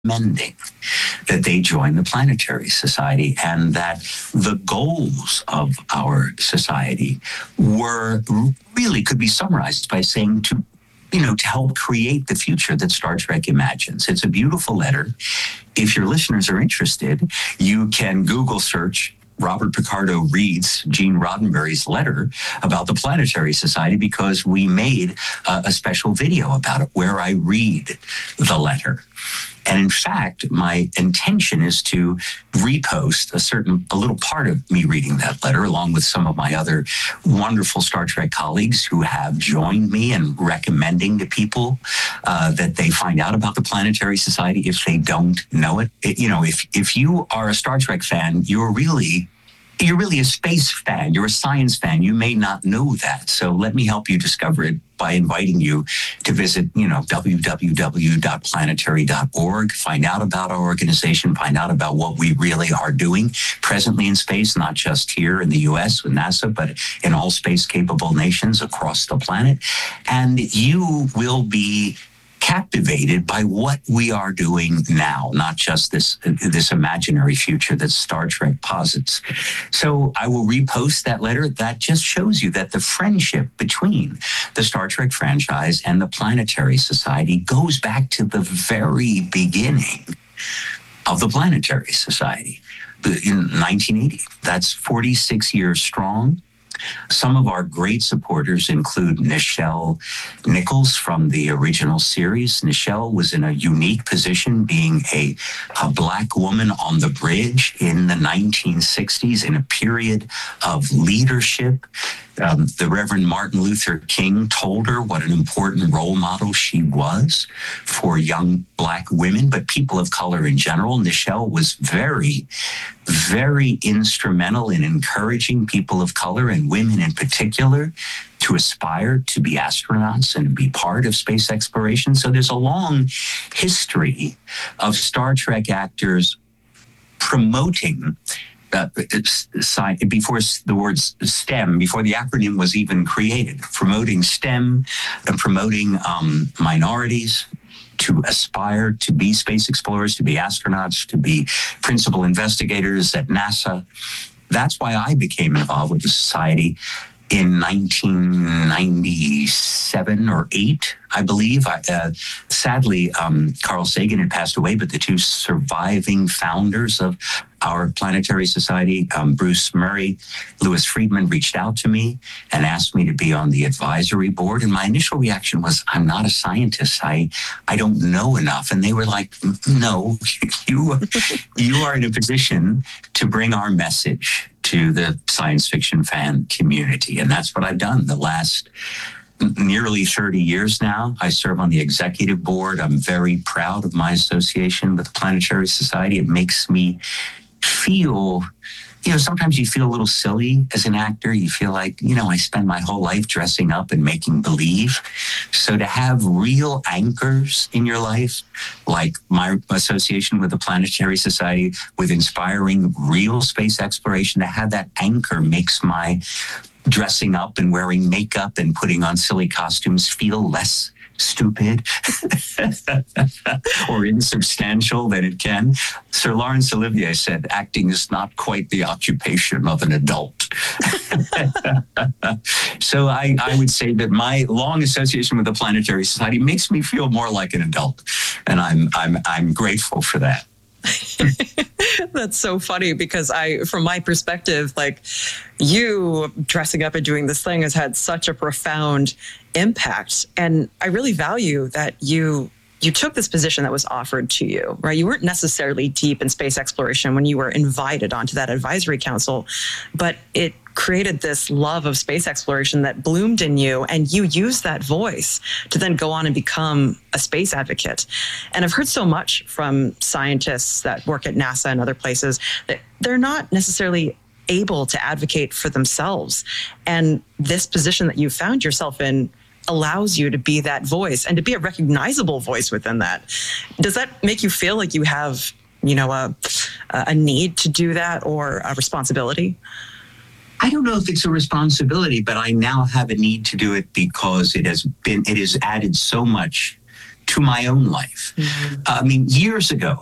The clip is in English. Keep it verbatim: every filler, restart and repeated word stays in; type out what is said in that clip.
recommending that they join the Planetary Society, and that the goals of our society were really could be summarized by saying to you know, to help create the future that Star Trek imagines. It's a beautiful letter. If your listeners are interested, you can Google search Robert Picardo reads Gene Roddenberry's letter about the Planetary Society, because we made uh, a special video about it where I read the letter. And in fact, my intention is to repost a certain, a little part of me reading that letter, along with some of my other wonderful Star Trek colleagues who have joined me in recommending to people uh, that they find out about the Planetary Society if they don't know it. it. You know, if if you are a Star Trek fan, you're really You're really a space fan. You're a science fan. You may not know that. So let me help you discover it by inviting you to visit, you know, w w w dot planetary dot org. Find out about our organization. Find out about what we really are doing presently in space, not just here in the U S with NASA, but in all space-capable nations across the planet. And you will be captivated by what we are doing now, not just this this imaginary future that Star Trek posits. So I will repost that letter. That just shows you that the friendship between the Star Trek franchise and the Planetary Society goes back to the very beginning of the Planetary Society in nineteen eighty. That's forty-six years strong. Some of our great supporters include Nichelle Nichols from the original series. Nichelle was in a unique position, being a, a Black woman on the bridge in the nineteen sixties in a period of leadership. Um, the Reverend Martin Luther King told her what an important role model she was for young Black women, but people of color in general. Nichelle was very, very instrumental in encouraging people of color and women in particular to aspire to be astronauts and be part of space exploration. So there's a long history of Star Trek actors promoting Uh, before the words STEM, before the acronym was even created, promoting STEM and promoting um, minorities to aspire to be space explorers, to be astronauts, to be principal investigators at NASA. That's why I became involved with the society in nineteen ninety-seven or eight, I believe. I, uh, sadly, um, Carl Sagan had passed away, but the two surviving founders of our Planetary Society, um, Bruce Murray, Lewis Friedman, reached out to me and asked me to be on the advisory board. And my initial reaction was, I'm not a scientist. I, I don't know enough. And they were like, no, you, you are in a position to bring our message to the science fiction fan community. And that's what I've done the last nearly thirty years now. I serve on the executive board. I'm very proud of my association with the Planetary Society. It makes me feel, you know, sometimes you feel a little silly as an actor. You feel like, you know, I spend my whole life dressing up and making believe. So to have real anchors in your life, like my association with the Planetary Society, with inspiring real space exploration, to have that anchor makes my dressing up and wearing makeup and putting on silly costumes feel less stupid or insubstantial than it can. Sir Laurence Olivier said, acting is not quite the occupation of an adult. So I, I would say that my long association with the Planetary Society makes me feel more like an adult. And I'm, I'm, I'm grateful for that. That's so funny, because I, from my perspective, like, you dressing up and doing this thing has had such a profound impact. And I really value that you you took this position that was offered to you, right? You weren't necessarily deep in space exploration when you were invited onto that advisory council, but it created this love of space exploration that bloomed in you, and you used that voice to then go on and become a space advocate. And I've heard so much from scientists that work at NASA and other places that they're not necessarily able to advocate for themselves. And this position that you found yourself in allows you to be that voice and to be a recognizable voice within that. Does that make you feel like you have, you know, a, a need to do that, or a responsibility? I don't know if it's a responsibility, but I now have a need to do it because it has been, it has added so much to my own life. Mm-hmm. Uh, I mean, years ago,